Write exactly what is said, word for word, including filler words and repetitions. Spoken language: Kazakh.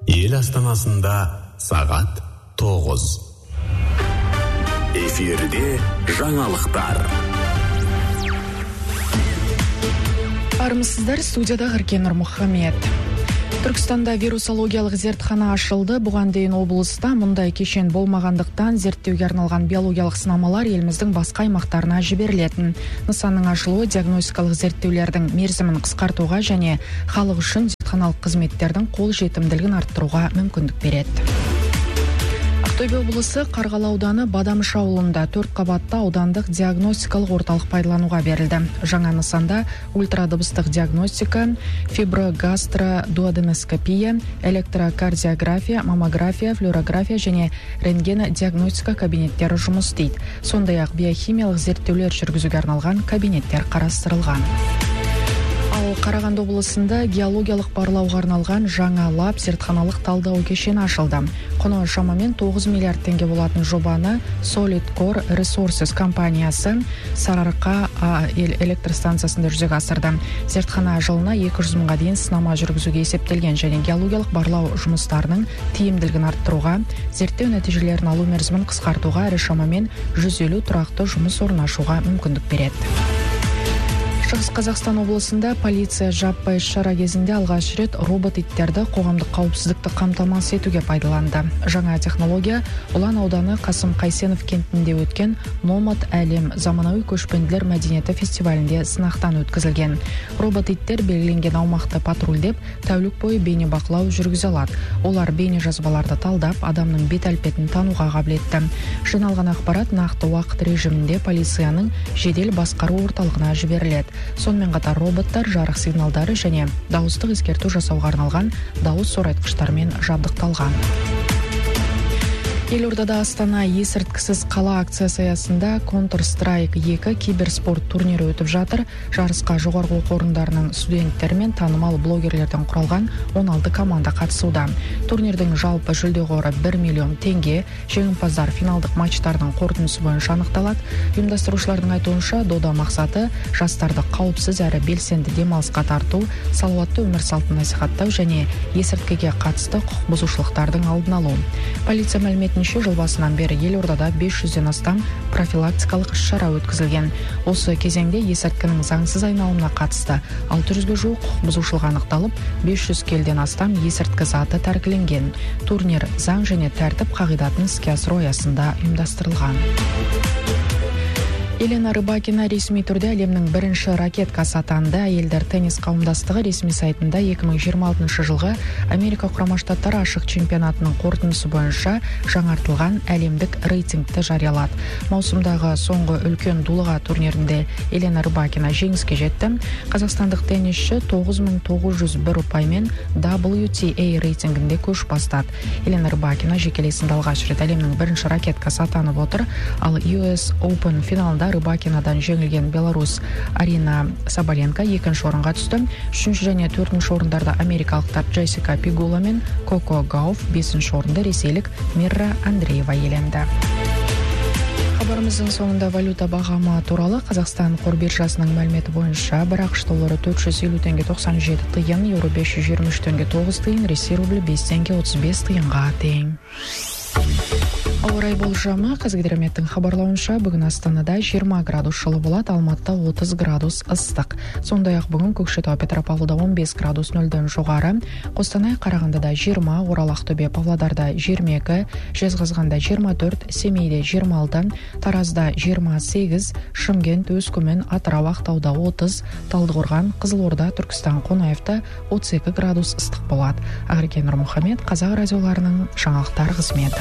Ел астанасында сағат тоғыз. Эфирде жаңалықтар. Армысыздар, студияда Ғыркен Мұхаммед. Түркістанда вирусологиялық зертхана ашылды. Бұған дейін облыста мұндай кешен болмағандықтан зерттеуге арналған биологиялық сынамалар еліміздің басқа аймақтарына жіберілетін. Нысанның ашылуы диагностикалық зерттеулердің мерзімін қысқартуға және халық үшін зертханалық қызметтердің қол жетімділігін арттыруға мүмкіндік береді. Ақтөбе облысы Қарғалы ауданы Бадамыш ауылында төрт қабатты аудандық диагностикалық орталық пайдалануға берілді. Жаңа нысанда ультрадыбыстық диагностика, фиброгастродуоденоскопия, электрокардиография, маммография, флюорография және рентген диагностика кабинеттері жұмыс істейді. Сондай-ақ биохимиялық зерттеулер жүргізуге арналған кабинеттер қарастырылған. Ал Қарағанды облысында геологиялық барлауға арналған жаңа лаб зертханалық талдау кешені ашылды. Құны шамамен тоғыз миллиард теңге болатын жобаны Solid Core Resources компаниясы Сарыарқа электростанциясында жүзеге асырды. Зертхана жылына екі жүз мыңға дейін сынама жүргізуге есептелген және геологиялық барлау жұмыстарының тиімділігін арттыруға, зерттеу нәтижелерін алу мерзімін қысқартуға әрі шамамен жүз елу тұрақты жұмыс орнын ашуға мүмкіндік береді. Шығыс Қазақстан облысында полиция жаппай шара кезінде алғаш рет робот иттерді қоғамдық қауіпсіздікті қамтамасыз етуге пайдаланды. Жаңа технология Ұлан ауданы Қасым Қайсенов кентінде өткен Номад әлем заманауи көшпенділер мәдениеті фестивалінде сынақтан өткізілген. Робот иттер белгіленген аумақты патрульдеп, тәулік бойы бейне бақылау жүргізе алады. Олар бейне жазбаларды талдап, адамның бет әлпетін тануға қабілетті. Жиналған ақпарат нақты уақыт режимінде полицияның жедел басқару орталығына жіберіледі. Сонымен қатар роботтар жарық сигналдары және дауыстық ескерту жасауға арналған дауыс сорайтқыштармен жабдықталған. Елордада Астана есірткісіз қала акциясы аясында Counter-Strike екі киберспорт турнирі өтіп жатыр. Жарысқа жоғарғы оқу орындарының студенттері мен танымал блогерлерден құралған он алты команда қатысуда. Турнирдің жалпы жүлде қоры бір миллион теңге. Жеңімпаздар финалдық матчтардың қорытындысы бойынша анықталады. Ұйымдастырушылардың айтуынша дода мақсаты жастарды қауіпсіз әрі белсенді демалысқа тарту, салауатты өмір салтын насихаттау және есірткіге қатысты құқық бұзушылықтардың алдын алу. Полиция мәліметінше жыл басынан бері елордада бес жүзден астам профилактикалық іс-шара өткізілген. Осы кезеңде есірткінің заңсыз айналымына қатысты алты жүзге жуық құқық бұзушылық анықталып, бес жүз келіден астам есірткі заты тәркіленген. Турнир заң және тәртіп қағидатын іске асыру аясында ұйымдастырылған. Елена Рыбакина ресми түрде әлемнің бірінші ракеткасы атанды. Әйелдер теннис қауымдастығы ресми сайтында екі мың жиырма алтыншы жылғы Америка Құрама Штаттары ашық чемпионатының қорытындысы бойынша жаңартылған әлемдік рейтингті жариялады. Маусымдағы соңғы үлкен дулыға турнирінде Елена Рыбакина жеңіске жетті. Қазақстандық теннисші тоғыз мың тоғыз жүз бір ұпаймен дабл ю ти эй рейтингінде көш бастады. Елена Рыбакина жекелей сында алғаш рет әлемнің бірінші ракеткасы атанып отыр, ал ю эс Open финалында Рыбакинадан жеңілген Беларусь Арина Соболенко екінші орынға түсті. Үшінші және төртінші орындарда америкалықтар Джессика Пигула мен Коко Гауф, бесінші орынды ресейлік Мирра Андреева иеленді. Хабарымыздың соңында валюта бағамы туралы. Қазақстан қор биржасының мәліметі бойынша бір ақш доллары төрт жүз елу теңге тоқсан жеті тиын, еуро бес жүз жиырма үш теңге тоғыз тиын, ресей рублі бес теңге отыз бес тиынға тең. Ауа райы болжамы. Қазгидрометтің хабарлауынша бүгін Астанада жиырма градус жылы болады, Алматыда отыз градус ыстық. Сондай-ақ бүгін Көкшетау, Петропавлда он бес градус нөлден жоғары, Қостанай, Қарағандыда жиырма, Орал, Ақтөбе, Павлодарда жиырма екі, Жезқазғанда жиырма төрт, Семейде жиырма алты, Таразда жиырма сегіз, Шымкент, Өскемен, Атырау, Ақтауда отыз, Талдықорған, Қызылорда, Түркістан, Қонаевта отыз екі градус ыстық болады. Ғыркен Мұхаммед, Қазақ радиоларының жаңалықтар қызметі.